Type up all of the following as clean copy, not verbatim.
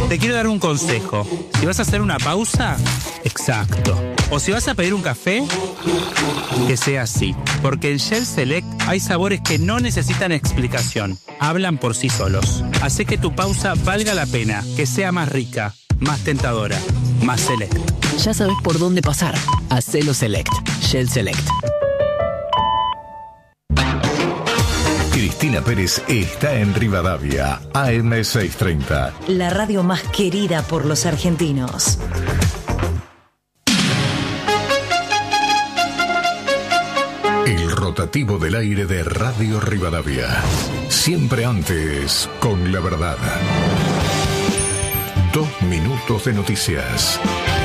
Te quiero dar un consejo. Si vas a hacer una pausa, exacto. O si vas a pedir un café, que sea así. Porque en Shell Select hay sabores que no necesitan explicación. Hablan por sí solos. Hace que tu pausa valga la pena, que sea más rica, más tentadora, más Select. Ya sabes por dónde pasar. Hacelo Select. Shell Select. Cristina Pérez está en Rivadavia, AM630. La radio más querida por los argentinos. El rotativo del aire de Radio Rivadavia. Siempre antes, con la verdad. 2 minutos de noticias.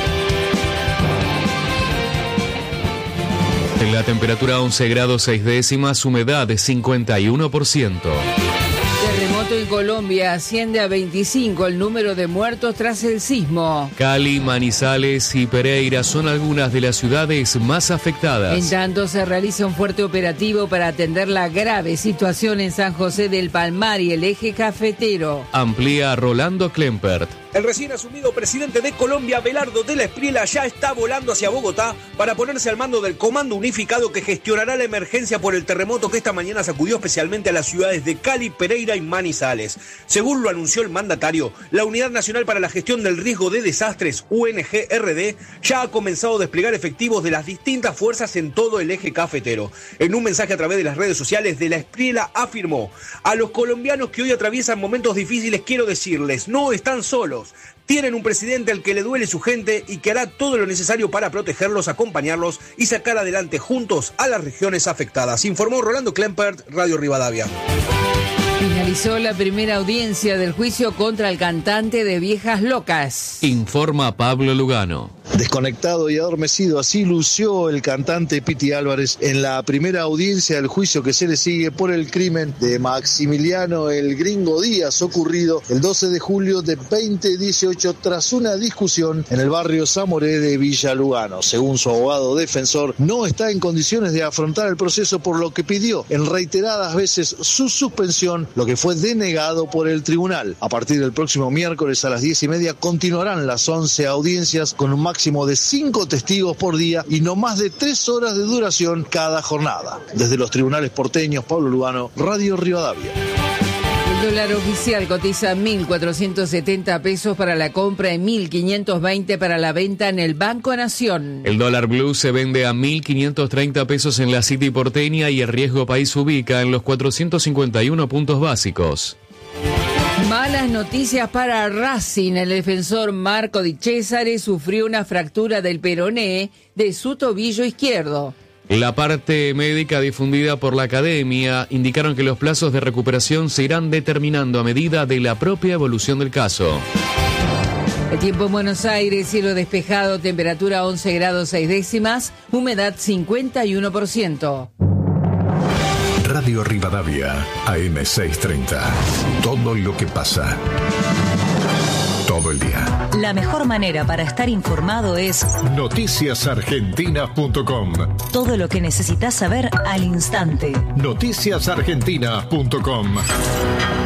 La temperatura 11 grados 6 décimas, humedad de 51%. Terremoto en Colombia, asciende a 25 el número de muertos tras el sismo. Cali, Manizales y Pereira son algunas de las ciudades más afectadas. En tanto, se realiza un fuerte operativo para atender la grave situación en San José del Palmar y el eje cafetero. Amplía Rolando Klempert. El recién asumido presidente de Colombia, Abelardo de la Espriella, ya está volando hacia Bogotá para ponerse al mando del comando unificado que gestionará la emergencia por el terremoto que esta mañana sacudió especialmente a las ciudades de Cali, Pereira y Manizales. Según lo anunció el mandatario, la Unidad Nacional para la Gestión del Riesgo de Desastres, UNGRD, ya ha comenzado a desplegar efectivos de las distintas fuerzas en todo el eje cafetero. En un mensaje a través de las redes sociales, de la Espriella afirmó: a los colombianos que hoy atraviesan momentos difíciles quiero decirles, no están solos. Tienen un presidente al que le duele su gente y que hará todo lo necesario para protegerlos, acompañarlos y sacar adelante juntos a las regiones afectadas. Informó Rolando Klempert, Radio Rivadavia. Finalizó la primera audiencia del juicio contra el cantante de Viejas Locas. Informa Pablo Lugano. Desconectado y adormecido, así lució el cantante Piti Álvarez en la primera audiencia del juicio que se le sigue por el crimen de Maximiliano el Gringo Díaz, ocurrido el 12 de julio de 2018 tras una discusión en el barrio Zamoré de Villa Lugano. Según su abogado defensor, no está en condiciones de afrontar el proceso, por lo que pidió en reiteradas veces su suspensión, lo que fue denegado por el tribunal. A partir del próximo miércoles a las 10:30 continuarán las 11 audiencias con un máximo de 5 testigos por día y no más de 3 horas de duración cada jornada. Desde los tribunales porteños, Pablo Lugano, Radio Rivadavia. El dólar oficial cotiza 1.470 pesos para la compra y 1.520 para la venta en el Banco Nación. El dólar blue se vende a 1.530 pesos en la City porteña y el riesgo país se ubica en los 451 puntos básicos. Malas noticias para Racing. El defensor Marco Di Cesare sufrió una fractura del peroné de su tobillo izquierdo. La parte médica difundida por la academia indicaron que los plazos de recuperación se irán determinando a medida de la propia evolución del caso. El tiempo en Buenos Aires, cielo despejado, temperatura 11 grados 6 décimas, humedad 51%. Radio Rivadavia, AM630. Todo lo que pasa. Todo el día. La mejor manera para estar informado es noticiasargentinas.com. todo lo que necesitas saber al instante. Noticiasargentinas.com.